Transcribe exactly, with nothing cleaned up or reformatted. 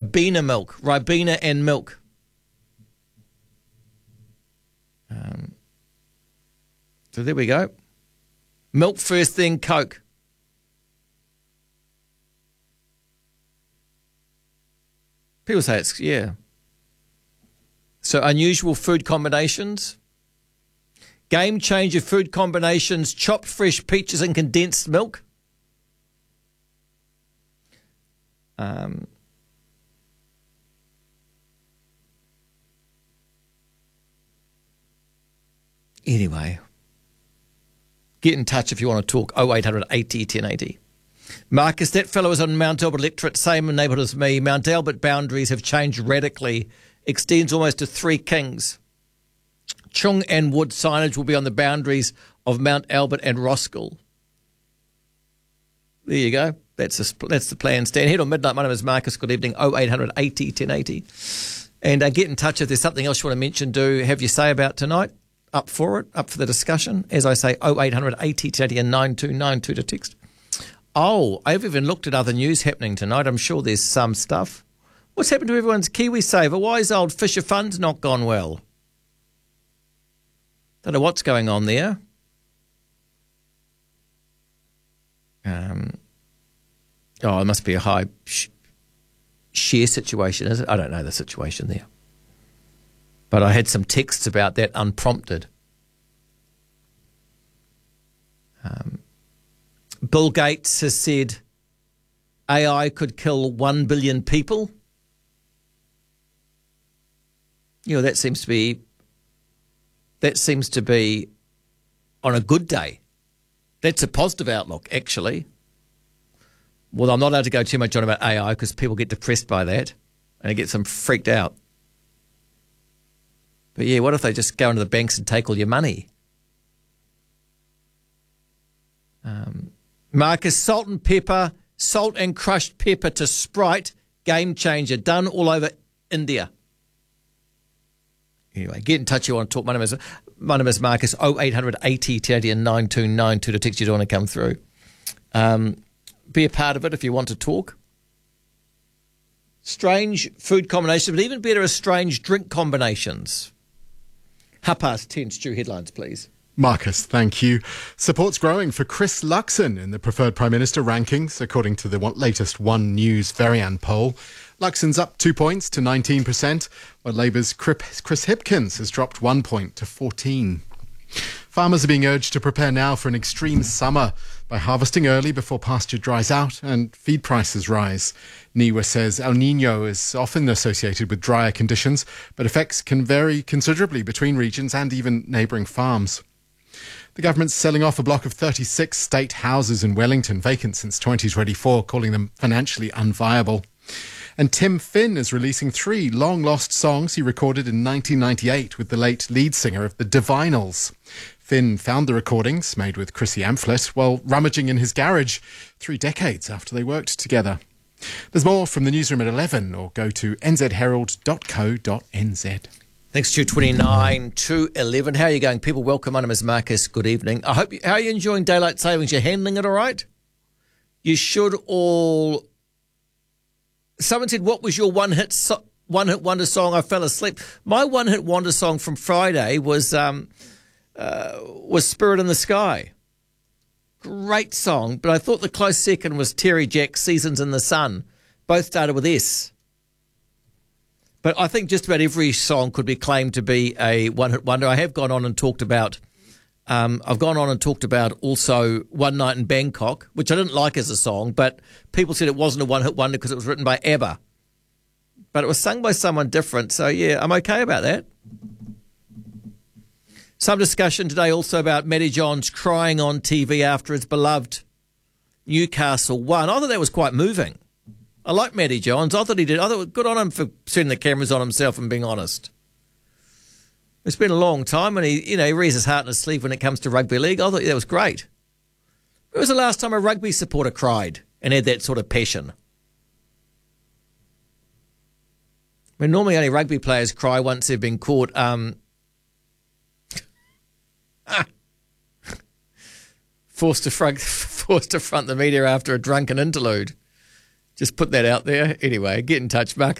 Ribena milk. Ribena and milk. Um, so there we go. Milk first, then Coke. People say it's, yeah. So unusual food combinations. Game changer food combinations, chopped fresh peaches and condensed milk. Um, anyway, get in touch if you want to talk. oh eight hundred eighty ten eighty. Marcus, that fellow is on Mount Albert electorate, same neighbourhood as me. Mount Albert boundaries have changed radically. Extends almost to Three Kings. Chung and Wood signage will be on the boundaries of Mount Albert and Roskill. There you go. That's a, that's the plan. Stan, head on midnight. My name is Marcus. Good evening. oh eight hundred eighty ten eighty. And uh, get in touch if there's something else you want to mention. Do have your say about tonight. Up for it. Up for the discussion. As I say, oh eight hundred eighty ten eighty and nine two nine two to text. Oh, I've even looked at other news happening tonight. I'm sure there's some stuff. What's happened to everyone's KiwiSaver? Why is old Fisher Fund's not gone well? Don't know what's going on there. Um, oh, it must be a high sh- share situation, is it? I don't know the situation there. But I had some texts about that unprompted. Um, Bill Gates has said A I could kill one billion people. You know, that seems to be that seems to be on a good day. That's a positive outlook, actually. Well, I'm not allowed to go too much on about A I because people get depressed by that and it gets them freaked out. But yeah, what if they just go into the banks and take all your money? Um, Marcus, salt and pepper, salt and crushed pepper to Sprite, game changer, done all over India. Anyway, get in touch if you want to talk. My name is, my name is Marcus, oh eight hundred eighty ten eighty and nine two nine two to text you don't want to come through. Um, be a part of it if you want to talk. Strange food combinations, but even better are strange drink combinations. Half past ten, Stu, headlines, please. Marcus, thank you. Support's growing for Chris Luxon in the preferred Prime Minister rankings, according to the latest One News Varian poll. Luxon's up two points to nineteen percent, while Labour's Chris Hipkins has dropped one point to fourteen. Farmers are being urged to prepare now for an extreme summer by harvesting early before pasture dries out and feed prices rise. NIWA says El Niño is often associated with drier conditions, but effects can vary considerably between regions and even neighbouring farms. The government's selling off a block of thirty-six state houses in Wellington, vacant since twenty twenty-four, calling them financially unviable. And Tim Finn is releasing three long-lost songs he recorded in nineteen ninety-eight with the late lead singer of the Divinals. Finn found the recordings, made with Chrissy Amphlett, while rummaging in his garage three decades after they worked together. There's more from the newsroom at eleven, or go to n z herald dot co dot n z. Thanks to twenty-nine to eleven. How are you going, people? Welcome. My name is Marcus. Good evening. I hope you, how are you enjoying daylight savings? You're handling it all right? You should all... Someone said, what was your one-hit so- one-hit wonder song? I fell asleep. My one-hit wonder song from Friday was um, uh, was Spirit in the Sky. Great song, but I thought the close second was Terry Jack's Seasons in the Sun. Both started with S. But I think just about every song could be claimed to be a one-hit wonder. I have gone on and talked about, um, I've gone on and talked about also One Night in Bangkok, which I didn't like as a song, but people said it wasn't a one-hit wonder because it was written by ABBA. But it was sung by someone different, so yeah, I'm okay about that. Some discussion today also about Matty Johns crying on T V after his beloved Newcastle won. I thought that was quite moving. I like Matty Johns. I thought he did. I thought good on him for setting the cameras on himself and being honest. It's been a long time, and he, you know, he rears his heart in his sleeve when it comes to rugby league. I thought that was great. When was the last time a rugby supporter cried and had that sort of passion? I mean, normally only rugby players cry once they've been caught um, forced to front, forced to front the media after a drunken interlude. Just put that out there. Anyway, get in touch, Mark.